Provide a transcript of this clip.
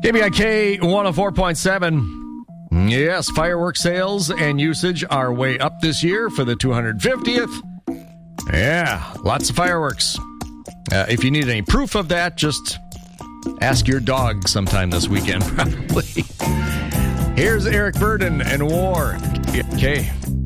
KBIK 104.7. Yes, fireworks sales and usage are way up this year for the 250th. Yeah, lots of fireworks. If you need any proof of that, just ask your dog sometime this weekend, probably. Here's Eric Burden and War. Okay.